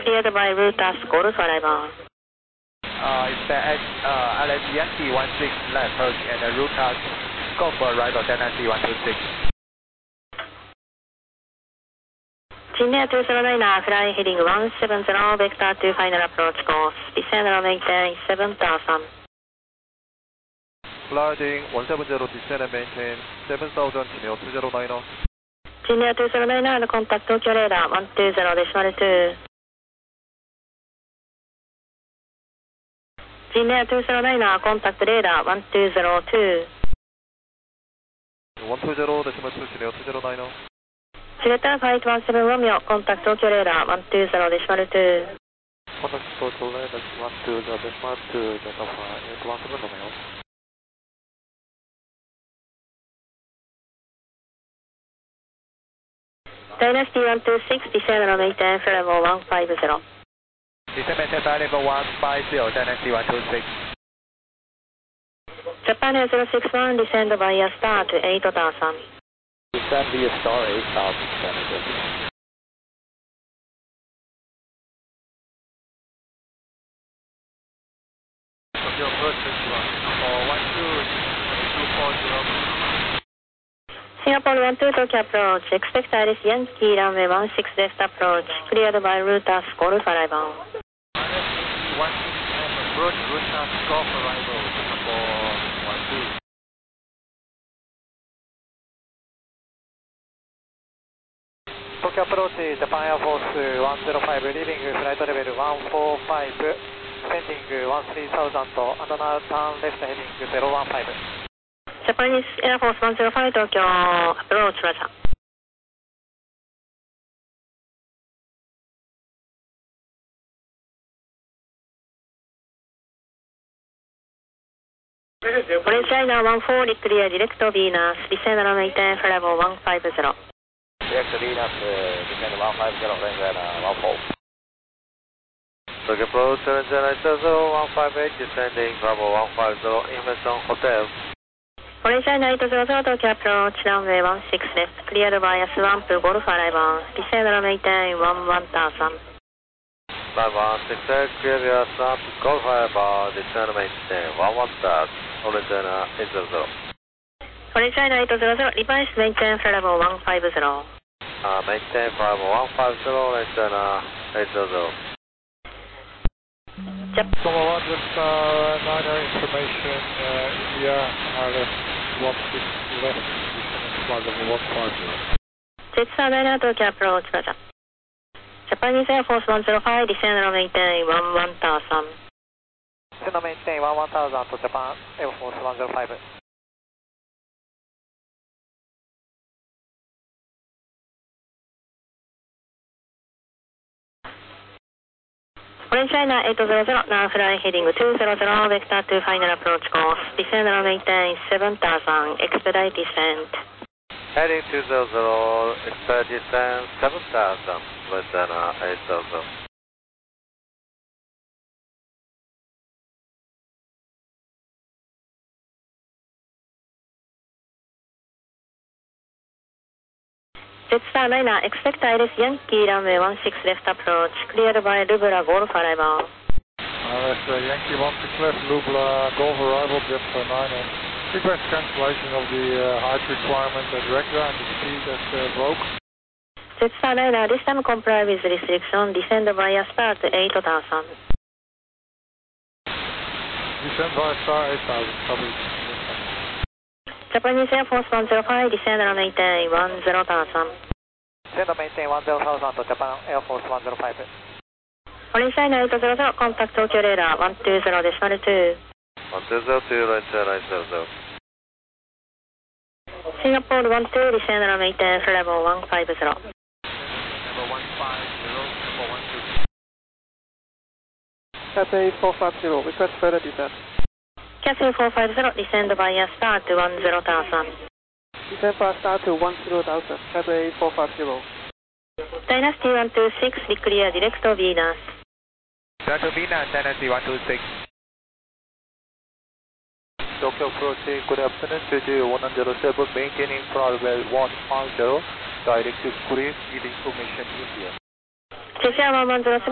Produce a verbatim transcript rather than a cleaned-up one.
cleared by route as Golf arrival. Uh, it's the uh, Alex Yankee one six left approach and the route as Golf arrival Dynasty one two six. Chennai two zero nine, fly heading one seven zero, vector to final approach course. Descend and maintain seven thousand. Gliding one seven zero, descend and maintain seven thousand, Chennai two zero nine. Chennai two zero nine, contact Tokyo radar one two zero decimal two. Chennai two zero nine, contact radar one two zero two. one two zero decimal two, Chennai two zero nine. Selector flight one seven Romeo, contact Tokyo radar one two zero decimal two. Contact Tokyo radar one two zero decimal two, Delta flight one seven Romeo. Dynasty one two six, descend and maintain level one five zero. Descend maintain level one five zero, Dynasty one two six. Japan Air zero six one, descend via star to eight thousand. Descend via star eight thousand, Dynasty. Tokyo approach one four one two, two four zero. Singapore one two Tokyo approach, expect Iris Yankee runway one six left approach, cleared by route as Golf arrival. one six left approach, route as Golf arrival, Singapore one two. Tokyo approach, Japan Air Force one zero five, leaving flight level one four five, sending one three thousand, another turn left heading zero one five. Japanese Air Force one zero five Tokyo approach, Roger. Orange China one four, clear direct Venus, descend and maintain level one five zero. Direct Venus, descend one five zero, Orange China one four. Tokyo approach, Orange China zero one five eight, descending level one five zero, Invention Hotel. Orange China eight zero zero Tokyo approach, runway one six left, cleared via Swamp Golf arrival, descend and maintain one one thousand. Flight one six eight, clear via Swamp Golf arrival, descend and maintain one one thousand, Orange China eight zero zero. Orange China eight zero zero, revised maintain level one five zero. Uh, maintain level one five zero, Orange China eight zero zero. Yep. Tomorrow, just uh, minor information, uh, India, R F one six left, descending flight level one five zero. Jetsa nine Tokyo approach, Roger. Japanese Air Force one zero five, descend and maintain one one thousand. Descend and maintain one one thousand to Japan Air Force one zero five. Orange China eight zero zero, now fly heading two zero zero, vector to final approach course, descend and maintain seven thousand, expedite descent. Heading two zero zero, expedite descent seven thousand, Lieutenant eight zero zero. Jetstar nine, expect Iris Yankee runway one six left approach, cleared by Lubla Golf arrival. R S uh, Yankee one six left, Lubla Golf arrival, Jetstar nine, and request cancellation of the uh, height requirement at regular and the speed at uh, broke. Jetstar nine, this time comply with restriction, descend via star to eight thousand. Descend via star eight thousand, copy. Japanese Air Force one zero five, descend and maintain one zero thousand. Descend and maintain one zero thousand to Japan Air Force one zero five. Orange China eight zero zero, contact Tokyo radar one two zero decimal two. one two zero two, Orange China eight zero zero. Singapore one two, descend and maintain level one five zero. Level one five zero, Singapore one two. Cathay four five zero, request further descent. Cathay four five zero, descend via star to one zero thousand. Descend via star to one zero thousand, Cathay four five zero. Dynasty one two six, declare direct Venus. Delta Venus, Dynasty one two six. Tokyo approach, good afternoon, J J one zero seven, maintaining level one five zero, direct to Korea, need information India. J J one one zero seven.